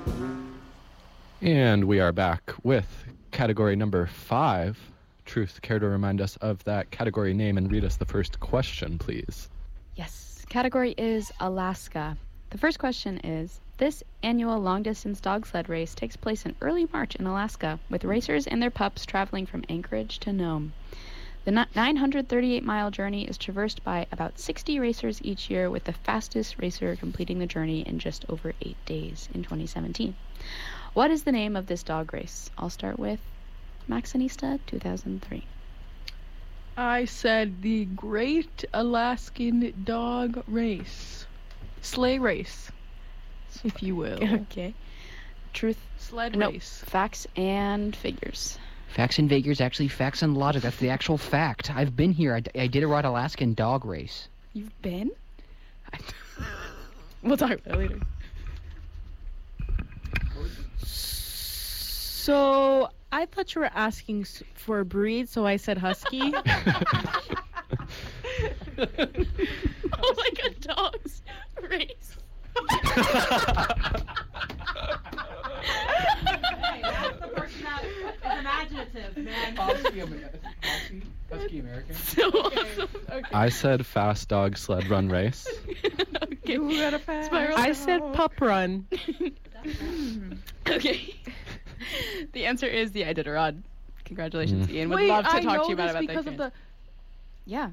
And we are back with category number 5. Truth, care to remind us of that category name and read us the first question, please? Yes. Category is Alaska. The first question is, this annual long-distance dog sled race takes place in early March in Alaska, with racers and their pups traveling from Anchorage to Nome. The 938-mile journey is traversed by about 60 racers each year, with the fastest racer completing the journey in just over 8 days in 2017. What is the name of this dog race? I'll start with Maxinista 2003. I said the Great Alaskan Dog Race. Sleigh race, if you will. Okay. Truth. Sled Nope. race. Facts and figures. Facts and figures, actually facts and logic. That's the actual fact. I've been here. I did a Rod Alaskan dog race. You've been? We'll talk about it later. So I thought you were asking for a breed, so I said husky. Oh, like a dog's race. That's the person that is imaginative, man. Husky American. So awesome. I said fast dog sled run race. Okay. Who got a pass? Spiral. I said pup run. Okay. The answer is the Iditarod. Congratulations, Ian. Would Wait, love to I talk know to you about this it. because of the Yeah.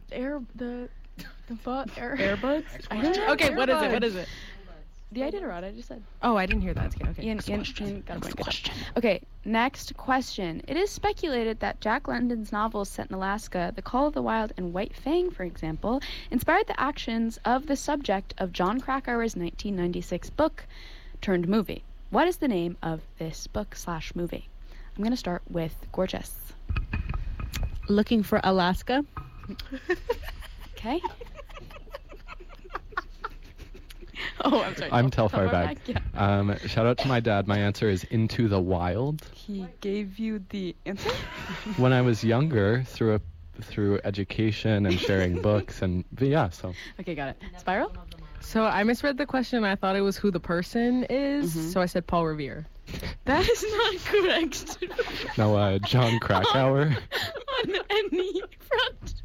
Airbuds? Okay, what is it? What Airbuds. is it? The Iditarod, I just said. Oh, I didn't hear that. Okay. Ian got a point. Okay, next question. It is speculated that Jack London's novels set in Alaska, The Call of the Wild and White Fang, for example, inspired the actions of the subject of John Krakauer's 1996 book turned movie. What is the name of this book/movie? I'm going to start with Gorgeous. Looking for Alaska. Okay. Oh, I'm sorry. I'm Telfarbag. Yeah. Shout out to my dad. My answer is Into the Wild. He gave you the answer? When I was younger, through education and sharing books but yeah, so. Okay, got it. Spiral? So I misread the question. I thought it was who the person is, so I said Paul Revere. That is not correct. No, John Krakauer. On any front.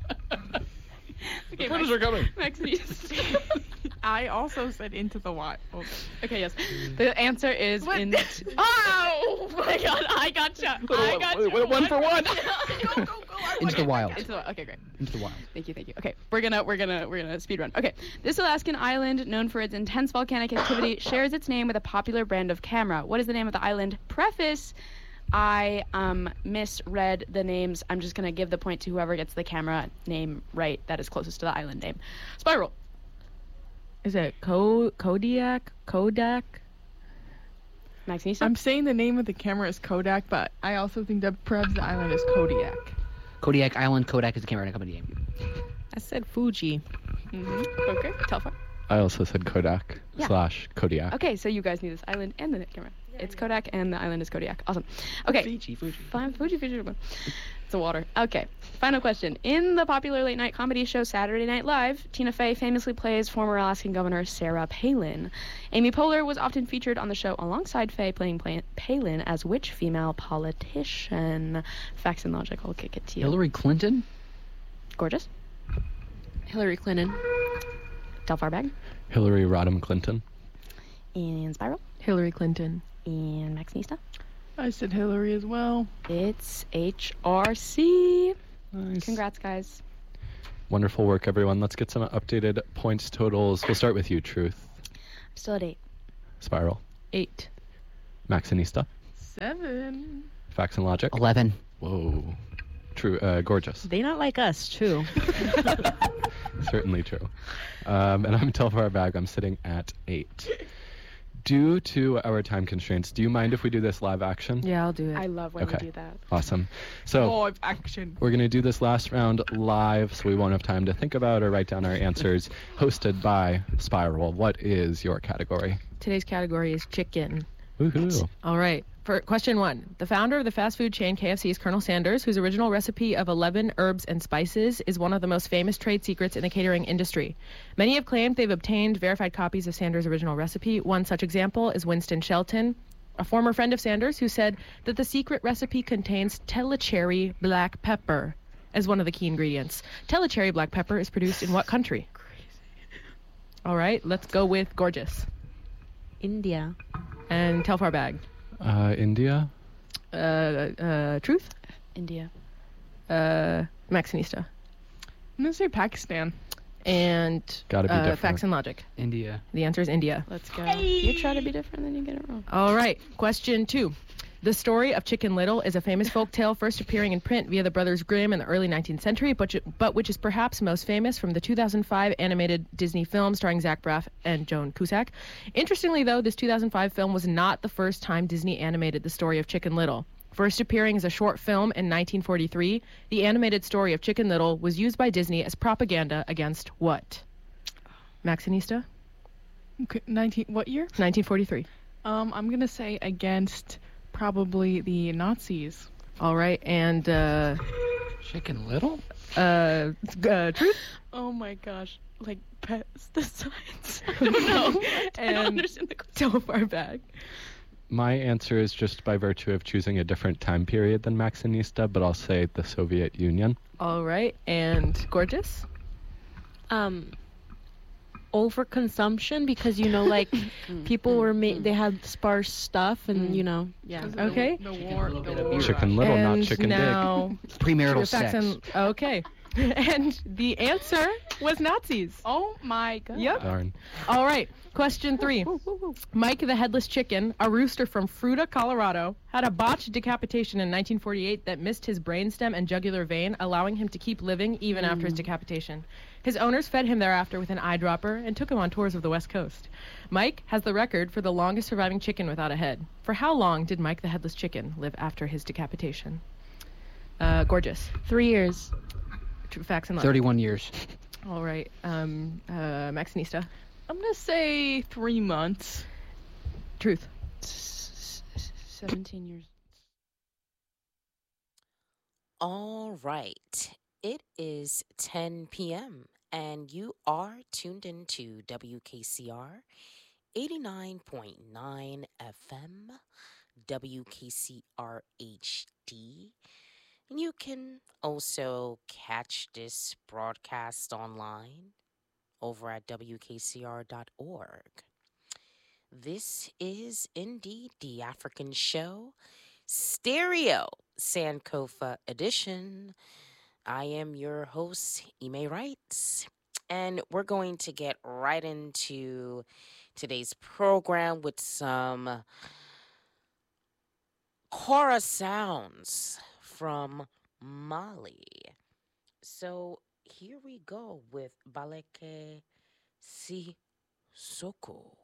Okay, What is are coming? Max needs I also said Into the Wild. Okay, yes. The answer is in. Oh my God! I gotcha. One for one. Go. Into the Wild. Okay, great. Into the Wild. Thank you. Okay, we're gonna speed run. Okay, this Alaskan island, known for its intense volcanic activity, shares its name with a popular brand of camera. What is the name of the island? Preface. I misread the names. I'm just gonna give the point to whoever gets the camera name right that is closest to the island name. Spiral. Is it Kodiak? Kodak? Maxinista? I'm saying the name of the camera is Kodak, but I also think that perhaps the island is Kodiak. Kodiak Island. Kodak is the camera company name. I said Fuji. Okay, Telfar. I also said Kodak / Kodiak. Okay, so you guys need this island and the camera. It's Kodak and the island is Kodiak. Awesome. Okay. Fuji. Fine, Fuji. It's the water. Okay. Final question. In the popular late night comedy show Saturday Night Live, Tina Fey famously plays former Alaskan Governor Sarah Palin. Amy Poehler was often featured on the show alongside Fey, playing Palin as which female politician? Facts and logic. I'll kick it to you. Hillary Clinton? Gorgeous. Hillary Clinton. Telfarbag. Hillary Rodham Clinton. And Spiral. Hillary Clinton. And Maxinista. I said Hillary as well. It's HRC. Nice. Congrats, guys. Wonderful work, everyone. Let's get some updated points totals. We'll start with you, Truth. I'm still at 8. Spiral. 8. Maxinista. 7. Facts and logic. 11. Whoa. True. Gorgeous. They not like us, too. Certainly true. And I'm Telfarbag. I'm sitting at 8. Due to our time constraints, do you mind if we do this live action? Yeah, I'll do it. I love when Okay. we do that. Awesome. So Live action. we're going to do this last round live, so we won't have time to think about or write down our answers. Hosted by Spiral. What is your category? Today's category is chicken. Woohoo. All right. For question 1, the founder of the fast food chain KFC is Colonel Sanders, whose original recipe of 11 herbs and spices is one of the most famous trade secrets in the catering industry. Many have claimed they've obtained verified copies of Sanders' original recipe. One such example is Winston Shelton, a former friend of Sanders who said that the secret recipe contains telecherry black pepper as one of the key ingredients. Telecherry black pepper is produced in what country? All right, let's go with Gorgeous. India. And Telfar Bag. India? Truth? India. Maxinista. I'm gonna say Pakistan. And Gotta be different. Facts and Logic. India. The answer is India. Let's go. You try to be different, then you get it wrong. All right, question 2. The story of Chicken Little is a famous folk tale first appearing in print via the Brothers Grimm in the early 19th century, but which is perhaps most famous from the 2005 animated Disney film starring Zach Braff and Joan Cusack. Interestingly, though, this 2005 film was not the first time Disney animated the story of Chicken Little. First appearing as a short film in 1943, the animated story of Chicken Little was used by Disney as propaganda against what? Maxinista? Okay, what year? 1943. I'm gonna say against probably the Nazis. All right, and Chicken Little? Truth? Oh my gosh, like pesticides. I don't know. I don't And understand the question. Telfar Bag. My answer is just by virtue of choosing a different time period than Maxinista, but I'll say the Soviet Union. All right, and Gorgeous? Overconsumption, because like people were they had sparse stuff, and Yeah. Okay. The war. Chicken Little, not And Chicken now, Premarital facts sex. okay. And the answer was Nazis. Oh my god. Big. Yep. Darn. All right. Question 3. Mike the Headless Chicken, a rooster from Fruita, Colorado, had a botched decapitation in 1948 that missed his brainstem and jugular vein, allowing him to keep living even after his decapitation. His owners fed him thereafter with an eyedropper and took him on tours of the West Coast. Mike has the record for the longest surviving chicken without a head. For how long did Mike the Headless Chicken live after his decapitation? Gorgeous. 3 years. Facts and logic. 31 years. All right. Maxinista. I'm gonna say 3 months. Truth. 17 years. All right. It is 10 p.m. and you are tuned into WKCR 89.9 FM, WKCR HD. And you can also catch this broadcast online over at WKCR.org. This is indeed the African Show, Stereo Sankofa Edition. I am your host, Ime Wright, and we're going to get right into today's program with some Kora sounds from Mali. So here we go with Baleke Si Soko.